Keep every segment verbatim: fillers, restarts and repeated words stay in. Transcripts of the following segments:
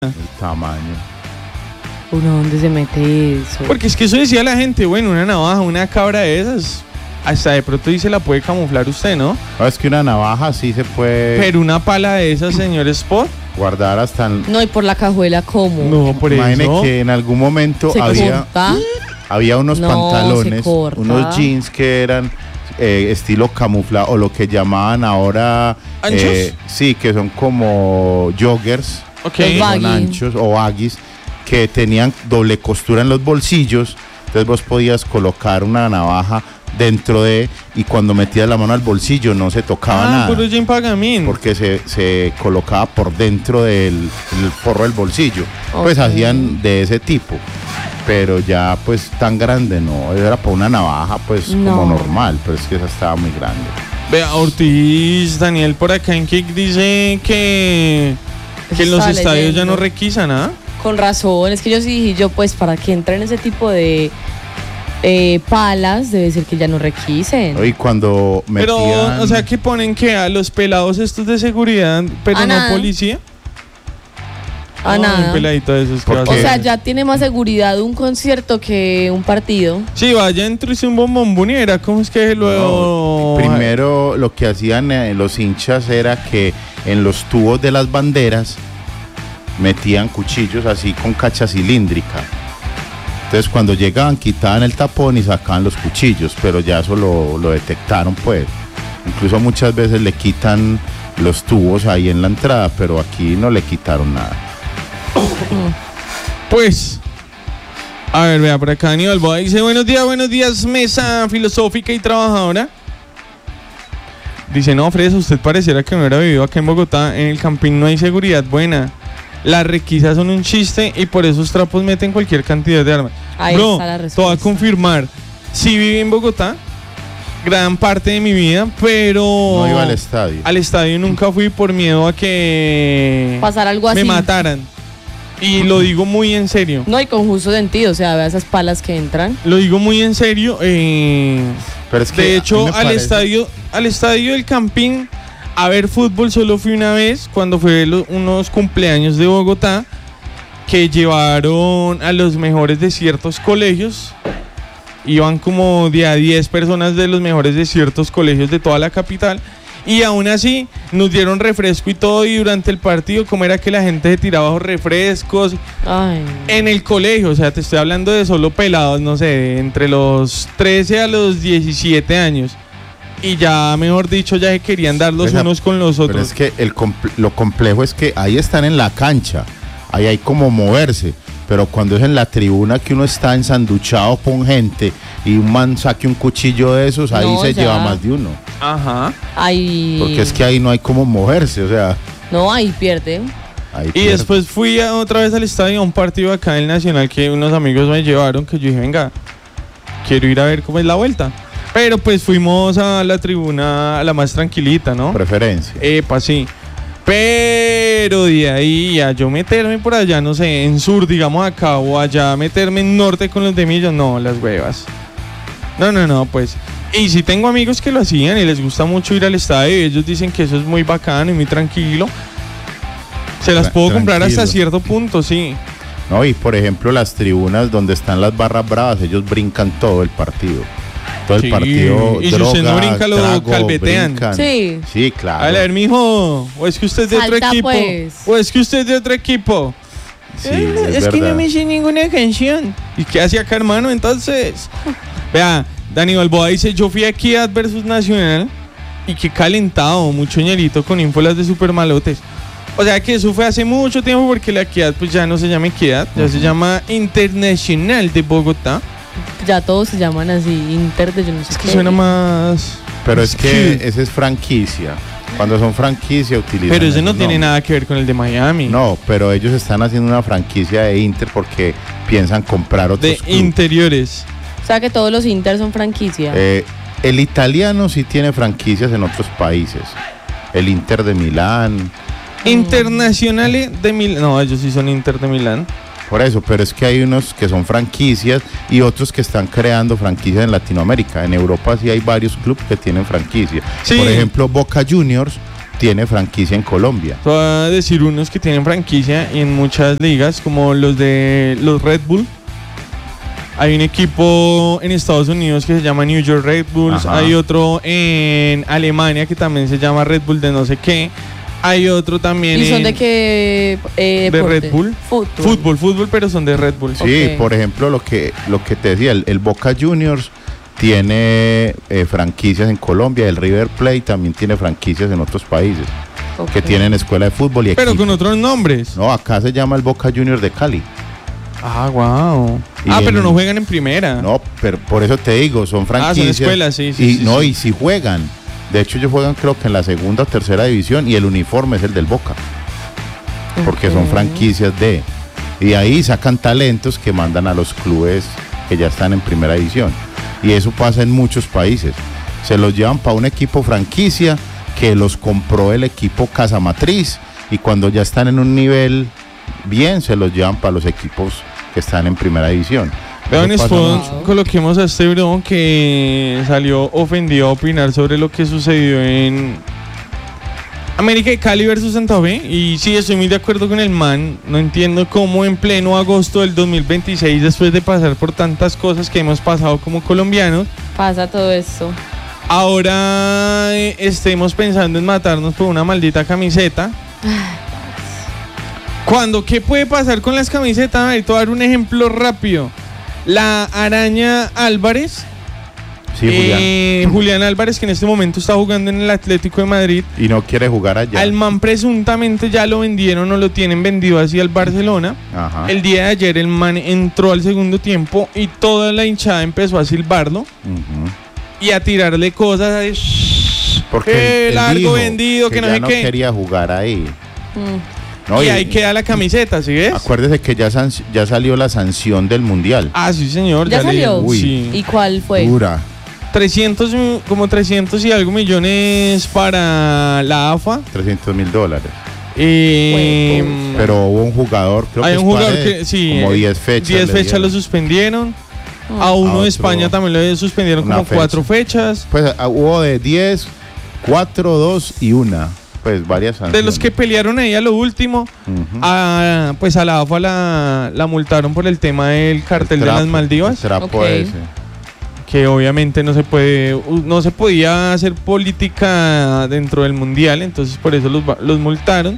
El tamaño. ¿Uno dónde se mete eso? Porque es que eso decía la gente, bueno, una navaja, una cabra de esas, hasta de pronto dice la puede camuflar usted, ¿no? No, es que una navaja sí se puede Pero una pala de esas, señor Sport, guardar hasta... En... No, y por la cajuela, ¿cómo? no, por Imagine eso. que en algún momento ¿Se había, corta? había unos No, pantalones, se corta. unos jeans que eran eh, estilo camufla o lo que llamaban ahora... ¿Anchos? eh, sí, que son como joggers, Ok. Los son baggy. anchos o baggies, que tenían doble costura en los bolsillos. Entonces vos podías colocar una navaja dentro de, y cuando metías la mano al bolsillo no se tocaba Ah, nada. puro Jim Pagamín. Porque se, se colocaba por dentro del el forro del bolsillo. Pues Ok. hacían de ese tipo. Pero ya pues tan grande no, era para una navaja pues No. como normal, pero es que esa estaba muy grande. Vea, Ortiz, Daniel por acá en Kick dice que, que en los Estaba estadios ya leyendo. no requisan, ¿ah? Con razón, es que yo sí dije, yo pues para que entren ese tipo de eh, palas, debe ser que ya no requisen. Y cuando Pero, metían... o sea, que ponen que a los pelados estos de seguridad, pero A no nada. policía. A Ay, nada. un peladito de esos que ¿Por va a qué? O ser. sea, ya tiene más seguridad un concierto que un partido. Sí, vaya, entró y hizo un bombón y era, ¿cómo es que luego? No, primero lo que hacían eh, los hinchas era que en los tubos de las banderas metían cuchillos así con cacha cilíndrica. Entonces cuando llegaban quitaban el tapón y sacaban los cuchillos, pero ya eso lo, lo detectaron pues. Incluso muchas veces le quitan los tubos ahí en la entrada, pero aquí no le quitaron nada. Pues, a ver, vea, por acá Aníbal Boa dice, buenos días, buenos días, mesa filosófica y trabajadora. Dice, no, Fresa, usted pareciera que no hubiera vivido acá en Bogotá. En el Campín no hay seguridad buena. Las requisas son un chiste y por esos trapos meten cualquier cantidad de armas. Ahí Bro, está la te voy a respuesta. confirmar. Sí viví en Bogotá, gran parte de mi vida, pero... No iba al estadio. Al estadio nunca fui por miedo a que... Pasar algo así. me mataran. Y lo digo muy en serio. No, y con justo sentido, o sea, vea esas palas que entran. Lo digo muy en serio. eh, Pero es que de a hecho, mí me al parece- estadio, al estadio del Campín a ver fútbol solo fui una vez cuando fue lo- unos cumpleaños de Bogotá que llevaron a los mejores de ciertos colegios. Iban como de a diez personas de los mejores de ciertos colegios de toda la capital. Y aún así nos dieron refresco y todo, y durante el partido como era que la gente se tiraba bajo refrescos Ay. en el colegio, o sea, te estoy hablando de solo pelados, no sé, entre los trece a los diecisiete años. Y ya, mejor dicho, ya se querían dar los Esa- unos con los Pero otros. es que el comple- lo complejo es que ahí están en la cancha, ahí hay como moverse, pero cuando es en la tribuna que uno está ensanduchado con gente y un man saque un cuchillo de esos, ahí No, se ya. lleva más de uno. Ajá. Ay. Porque es que ahí no hay como moverse, o sea, No, ahí pierde. ahí Y pierde. después fui a- otra vez al estadio a un partido acá en el Nacional que unos amigos me llevaron, que yo dije, venga, quiero ir a ver cómo es la vuelta. Pero pues fuimos a la tribuna, a la más tranquilita, ¿no? preferencia. Epa, sí. Pero de ahí a yo meterme por allá, no sé, en sur, digamos acá, o allá meterme en norte con los de Millos, no, las huevas. No, no, no, pues. Y si tengo amigos que lo hacían y les gusta mucho ir al estadio y ellos dicen que eso es muy bacano y muy tranquilo, se las Tra- puedo comprar hasta tranquilo. cierto punto, sí. No, y por ejemplo las tribunas donde están las barras bravas, ellos brincan todo el partido. Todo el Sí, partido. y si usted no brinca, lo trago, calvetean. brincan. Sí. Sí, claro. A ver, mijo, o es que usted es de otro Salta, equipo, pues. o es que usted es de otro equipo. Sí, Eh, es, que no verdad. me hice ninguna canción. ¿Y qué hacía acá, hermano? Entonces, vea, Dani Balboa dice, yo fui a Equidad versus Nacional y qué calentado, mucho ñerito con ínfolas de supermalotes. O sea que eso fue hace mucho tiempo porque la Equidad pues ya no se llama Equidad, ya se llama Internacional de Bogotá. Ya todos se llaman así, Inter de yo no sé Es que qué. suena más... Pero es que Sí. ese es franquicia. Cuando son franquicia utilizan. Pero ese no esos tiene nombres. nada que ver con el de Miami. No, pero ellos están haciendo una franquicia de Inter porque piensan comprar otros De clubes. interiores. O sea que todos los Inter son franquicia. Eh, el italiano sí tiene franquicias en otros países. El Inter de Milán. Internacionales de Milán. No, ellos sí son Inter de Milán. Por eso, pero es que hay unos que son franquicias y otros que están creando franquicias en Latinoamérica. En Europa sí hay varios clubes que tienen franquicia. Sí. Por ejemplo, Boca Juniors tiene franquicia en Colombia. Te voy a decir unos que tienen franquicia y en muchas ligas, como los de los Red Bull. Hay un equipo en Estados Unidos que se llama New York Red Bulls. Ajá. Hay otro en Alemania que también se llama Red Bull de no sé qué. Hay otro también. ¿Y son en, de qué? Eh, de Red Bull. Fútbol. Fútbol, fútbol, pero son de Red Bull. Sí, okay. Por ejemplo, lo que, lo que te decía, el, el Boca Juniors tiene eh, franquicias en Colombia, el River Plate también tiene franquicias en otros países, okay. que tienen escuela de fútbol y pero equipo. Con otros nombres. No, acá se llama el Boca Juniors de Cali. Ah, wow. Y ah, en, pero no juegan en primera. No, pero por eso te digo, son franquicias. Ah, son escuelas, sí, sí. Y sí, no, sí. y si juegan. De hecho, ellos juegan creo que en la segunda o tercera división y el uniforme es el del Boca. Okay. Porque son franquicias de... Y ahí sacan talentos que mandan a los clubes que ya están en primera división. Y eso pasa en muchos países. Se los llevan para un equipo franquicia que los compró el equipo Casa Matriz y cuando ya están en un nivel bien, se los llevan para los equipos que están en primera división. Vean, Spot, coloquemos a este bro que salió ofendido a opinar sobre lo que sucedió en América de Cali versus Santa Fe. Y sí, estoy muy de acuerdo con el man. No entiendo cómo en pleno agosto del dos mil veintiséis, después de pasar por tantas cosas que hemos pasado como colombianos, pasa todo esto. Ahora eh, estemos pensando en matarnos por una maldita camiseta. Cuando, ¿qué puede pasar con las camisetas? A ver, te voy a dar un ejemplo rápido. La Araña Álvarez, sí, Julián. Eh, Julián Álvarez, que en este momento está jugando en el Atlético de Madrid y no quiere jugar allá. Al man presuntamente ya lo vendieron o lo tienen vendido así al Barcelona. Ajá. El día de ayer el man entró al segundo tiempo y toda la hinchada empezó a silbarlo uh-huh. y a tirarle cosas de shh, porque que él largo dijo vendido, que, que no ya sé no qué. quería jugar ahí. Mm. No, y, y ahí queda la camiseta, ¿sí ves? Acuérdese que ya, san, ya salió la sanción del mundial. Ah, sí, señor. ¿Ya, ya salió? Uy, sí. ¿Y cuál fue? Dura. trescientos, como trescientos y algo millones para la A F A. trescientos mil dólares. Eh, bueno, pero hubo un jugador, creo hay que un jugador que, sí, como diez fechas. diez fechas lo suspendieron. Oh. A uno a de España también lo suspendieron como fecha. cuatro fechas. Pues hubo de diez, cuatro, dos y una. Pues varias sanciones. De los que pelearon ahí a lo último, uh-huh. a, pues a la A F A la, la multaron por el tema del cartel trapo, de las Maldivas. El trapo okay. ese. Que obviamente no se puede, no se podía hacer política dentro del mundial, entonces por eso los, los multaron.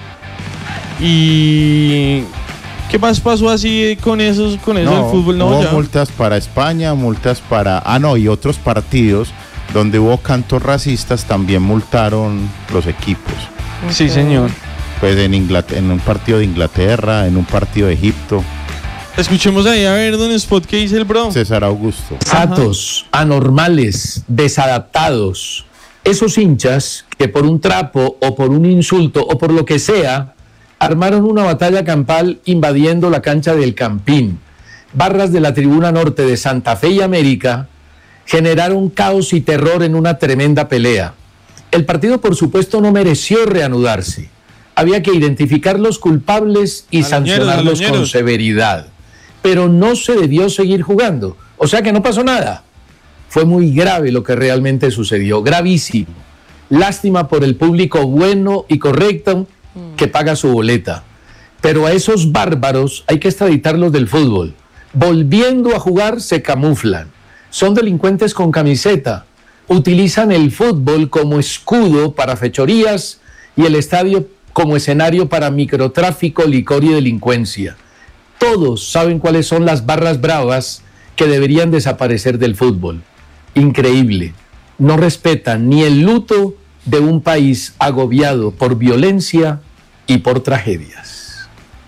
Y ¿qué más pasó así con esos, con eso no, del fútbol? No, hubo ya. multas para España, multas para, ah no, y otros partidos donde hubo cantos racistas también multaron los equipos. Okay. Sí, señor. Pues en Inglaterra, en un partido de Inglaterra, en un partido de Egipto. Escuchemos ahí a ver, don Spot, ¿qué dice el bro? César Augusto. Satos, anormales, desadaptados. Esos hinchas que por un trapo o por un insulto o por lo que sea, armaron una batalla campal invadiendo la cancha del Campín. Barras de la tribuna norte de Santa Fe y América generaron caos y terror en una tremenda pelea. El partido, por supuesto, no mereció reanudarse. Había que identificar los culpables y sancionarlos con severidad. Pero no se debió seguir jugando. O sea que no pasó nada. Fue muy grave lo que realmente sucedió, gravísimo. Lástima por el público bueno y correcto que paga su boleta. Pero a esos bárbaros hay que extraditarlos del fútbol. Volviendo a jugar se camuflan. Son delincuentes con camiseta, utilizan el fútbol como escudo para fechorías y el estadio como escenario para microtráfico, licor y delincuencia. Todos saben cuáles son las barras bravas que deberían desaparecer del fútbol. Increíble. No respetan ni el luto de un país agobiado por violencia y por tragedias.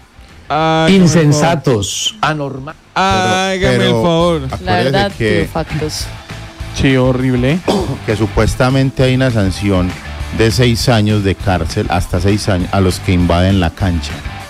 Ay, insensatos, anormales. Hágame el favor. La verdad, que, factos. Sí, horrible. Que supuestamente hay una sanción de seis años de cárcel, hasta seis años, a los que invaden la cancha.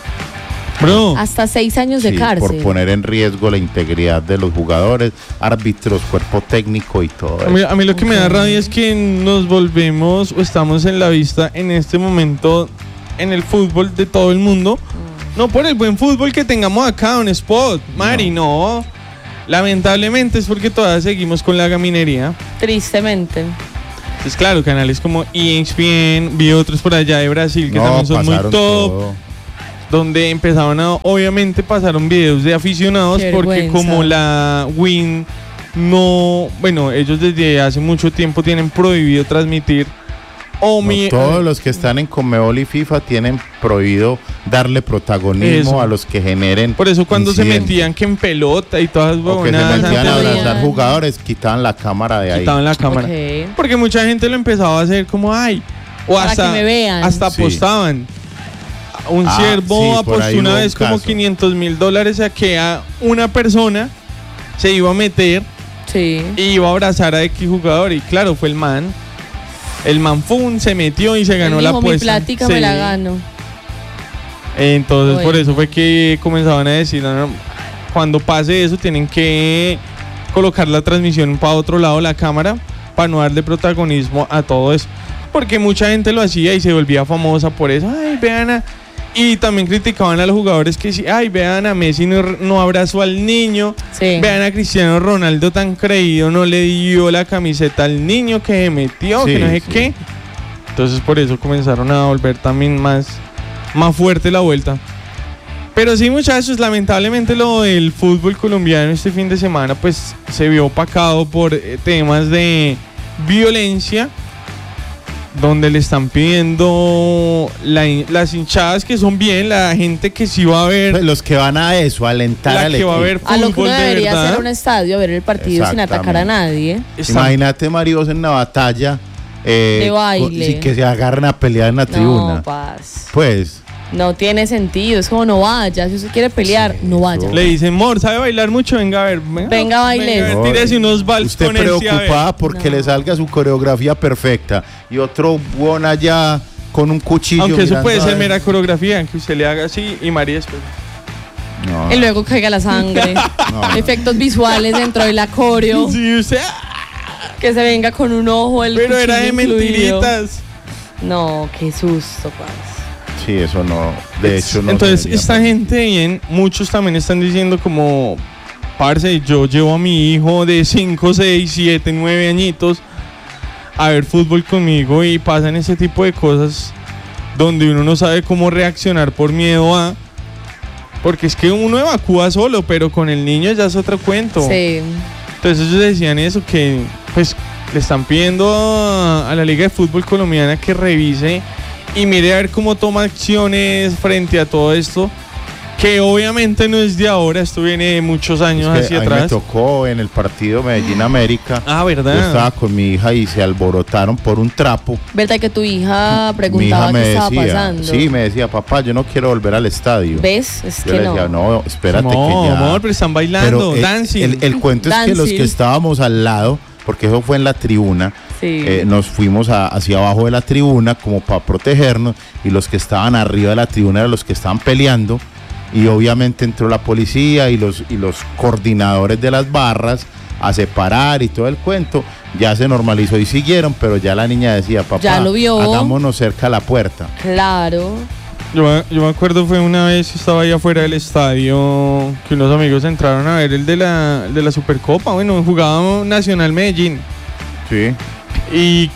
Bro. Hasta seis años sí, de cárcel. Por poner en riesgo la integridad de los jugadores, árbitros, cuerpo técnico y todo a mí, eso. A mí lo que okay. me da rabia es que nos volvemos o estamos en la vista en este momento en el fútbol de todo el mundo. Mm. No por el buen fútbol que tengamos acá en Spot, Mari, no. no. Lamentablemente es porque todavía seguimos con la gaminería. Tristemente. Pues claro, canales como E S P N, vi otros por allá de Brasil que No, también son muy pasaron top, todo. donde empezaban a, obviamente pasaron videos de aficionados Qué porque vergüenza. como la Win no, bueno, ellos desde hace mucho tiempo tienen prohibido transmitir o No, mi, todos los que están en Conmebol y FIFA tienen prohibido darle protagonismo Eso. a los que generen. por eso cuando se incidentes. metían que en pelota y todas las O que se huevonadas metían a antes de- abrazar Podían. jugadores, quitaban la cámara de ahí. quitaban la cámara. Ok. Porque mucha gente lo empezaba a hacer como, ay, o Para hasta, que me vean. hasta Sí. apostaban. Un Ah, siervo sí, por apostó ahí una hubo vez un como caso. quinientos mil dólares a que a una persona se iba a meter Sí. y iba a abrazar a X jugador. Y claro, fue el man. El man fun, se metió y se ganó Él la dijo, mi apuesta. plática Sí. me la gano. Entonces por Bueno. eso fue que comenzaban a decir, no, no, cuando pase eso tienen que colocar la transmisión para otro lado, la cámara, para no darle protagonismo a todo eso. Porque mucha gente lo hacía y se volvía famosa por eso. Ay, vean a... Y también criticaban a los jugadores que sí, ay, vean a Messi no, no abrazó al niño. Sí. Vean a Cristiano Ronaldo tan creído, no le dio la camiseta al niño que se metió, Sí, que no sé sí. qué. Entonces por eso comenzaron a volver también más, más fuerte la vuelta. Pero sí, muchachos, lamentablemente lo del fútbol colombiano este fin de semana pues se vio opacado por eh, temas de violencia, donde le están pidiendo la hin- las hinchadas que son bien, la gente que sí va a ver, Pues los que van a eso, a alentar la al que va a equipo. ver A lo que fútbol uno de debería verdad. hacer un estadio, a ver el partido sin atacar a nadie. están- Imagínate, Mario, en una batalla. eh, De baile. con- sí, que se agarren a pelear en la tribuna. No, paz. Pues, No tiene sentido. Es como no vaya. Si usted quiere pelear, Sí, no vaya. eso. Le dicen, Mor, ¿sabe bailar mucho? Venga a ver. Venga, Venga, baile. Venga, a ver, No, tírese unos vals usted con él, sí, a ver. preocupada porque No. le salga su coreografía perfecta y otro buon allá con un cuchillo. Aunque eso mirando puede a ser ver. mera coreografía, que usted le haga así y María después. No, Y luego caiga la sangre. no. Efectos visuales dentro del acorio. Sí, usted. Que se venga con un ojo el Pero era de cuchillo incluido. mentiritas. No, qué susto, paz. Sí, eso no. De hecho, no. Entonces, debería esta pasar. gente bien, muchos también están diciendo como, parce, yo llevo a mi hijo de cinco, seis, siete, nueve añitos a ver fútbol conmigo y pasan ese tipo de cosas donde uno no sabe cómo reaccionar por miedo a... Porque es que uno evacúa solo, pero con el niño ya es otro cuento. Sí. Entonces ellos decían eso, que pues le están pidiendo a, a la Liga de Fútbol Colombiana que revise y mire a ver cómo toma acciones frente a todo esto, que obviamente no es de ahora, esto viene de muchos años Es que hacia a mí me atrás. tocó en el partido Medellín América. Ah, Yo ¿verdad? estaba con mi hija y se alborotaron por un trapo. ¿Verdad que tu hija Mi preguntaba hija me qué estaba decía, pasando? sí, me decía, papá, yo no quiero volver al estadio. ¿Ves? Es Yo que le no. decía, no, espérate no, que ya. amor, pero están bailando, Pero, eh, dancing. El, el cuento es que los Dancing. que estábamos al lado, porque eso fue en la tribuna, Sí. eh, nos fuimos a- hacia abajo de la tribuna como para protegernos y los que estaban arriba de la tribuna eran los que estaban peleando y obviamente entró la policía y los, y los coordinadores de las barras a separar y todo el cuento. Ya se normalizó y siguieron, pero ya la niña decía, papá, Ya lo vio. hagámonos cerca a la puerta. Claro. Yo, me- yo me acuerdo fue una vez que estaba ahí afuera del estadio que unos amigos entraron a ver el de la, el de la Supercopa. Bueno, jugaba Nacional Medellín. Sí. Y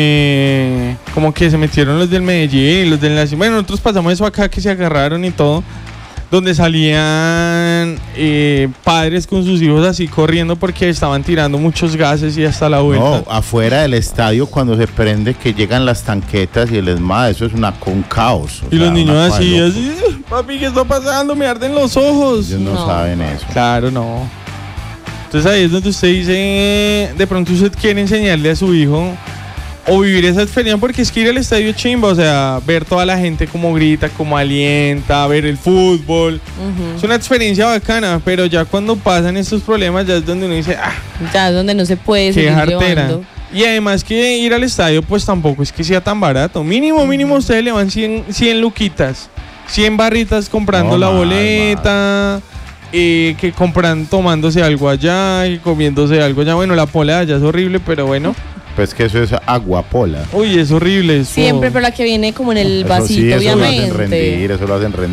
que como que se metieron los del Medellín, los del Nacional. Bueno, nosotros pasamos eso acá que se agarraron y todo. Donde salían eh, padres con sus hijos así corriendo porque estaban tirando muchos gases y hasta la vuelta. No, afuera del estadio cuando se prende que llegan las tanquetas y el esmada, eso es una, un caos. o y sea, los niños una cosa así, de locos. así, papi, ¿qué está pasando? Me arden los ojos. Ellos no, No. saben eso. Claro, no. Entonces ahí es donde usted dice, de pronto usted quiere enseñarle a su hijo o vivir esa experiencia, porque es que ir al estadio es chimba, o sea, ver toda la gente como grita, como alienta, ver el fútbol. Ujú. Es una experiencia bacana, pero ya cuando pasan estos problemas ya es donde uno dice, ah, Ya es donde no se puede qué seguir jartera. llevando. Y además que ir al estadio pues tampoco es que sea tan barato. Mínimo, mínimo ustedes le van cien, cien luquitas, cien barritas comprando No, la mal, boleta, eh, que compran tomándose algo allá y comiéndose algo allá. Bueno, la pola de allá es horrible, pero bueno. Pues que eso es aguapola. Uy, es horrible eso. Siempre, pero la que viene como en el Eso vasito, sí, eso lo hacen obviamente. rendir, eso lo hacen rendir.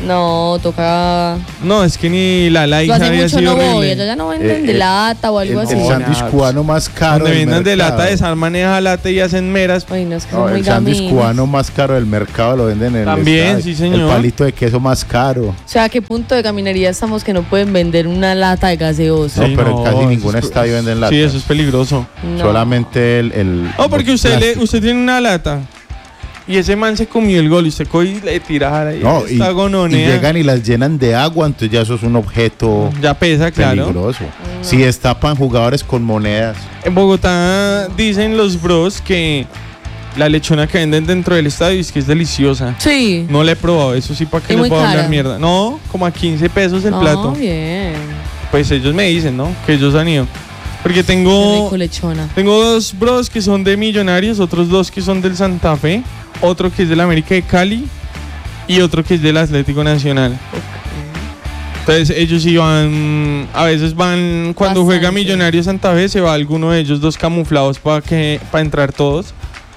No, toca. No, es que ni la like Yo hace había mucho sido no voy, horrible. allá ya no venden Eh, de eh, lata o algo El, así. el No, sándwich nada. cubano más caro Donde del vendan de mercado. lata, desarman esa lata y hacen meras. Ay, no, es que son No, muy el sándwich gaminos. cubano más caro del mercado lo venden en el También, estadio. sí, señor. El palito de queso más caro. O sea, ¿a qué punto de gaminería estamos que no pueden vender una lata de gaseosa? No, pero en casi eso ningún es- estadio venden lata. Sí, eso es peligroso. No. Solamente el. el Oh, porque el usted le, plástico. usted tiene una lata y ese man se comió el gol y usted coge y le tira ahí No, y, esta y gononea. llegan y las llenan de agua, entonces ya eso es un objeto Ya pesa, claro. peligroso. Si destapan jugadores con monedas. En Bogotá dicen los bros que la lechona que venden dentro del estadio es que es deliciosa. Sí. No la he probado, eso sí, para que ¿Y les muy puedo hablar cara? mierda. No, como a quince pesos el No, plato. bien. Pues ellos me dicen, ¿no? Que ellos han ido. Porque Qué tengo, rico lechona. tengo dos bros que son de Millonarios, otros dos que son del Santa Fe, otro que es del América de Cali y otro que es del Atlético Nacional. Entonces ellos iban, a veces van, cuando juega Bastante. Millonarios Santa Fe, se va alguno de ellos dos camuflados para que para entrar todos.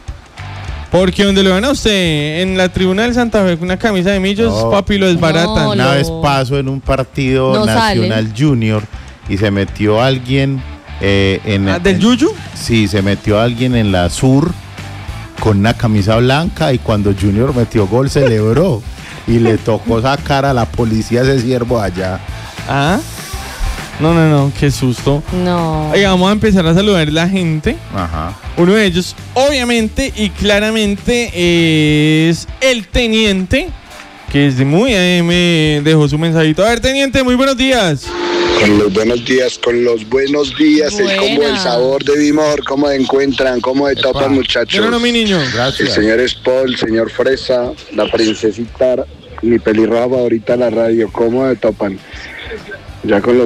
Porque donde lo van a usted, en la tribuna del Santa Fe con una camisa de millos, No. papi, lo desbaratan. No, Una lo- vez paso en un partido No nacional junior y se metió alguien eh, en. Ah, ¿del en- Yuyu? Sí, se metió alguien en la sur con una camisa blanca y cuando Junior metió gol celebró y le tocó sacar a la policía ese siervo allá. Ah. No, no, no, qué susto. No. Oiga, vamos a empezar a saludar a la gente. Ajá. Uno de ellos, obviamente y claramente, es el teniente, que desde muy A M dejó su mensajito. A ver, teniente, muy buenos días. Con los buenos días, con los buenos días, el combo Buena. del sabor de Bimor, ¿cómo se encuentran? ¿Cómo se topan, muchachos? Pero no, mi niño. El Gracias. señor Spol, el señor Fresa, la princesita, mi pelirroja favorita de la radio, ¿cómo se topan? Ya con los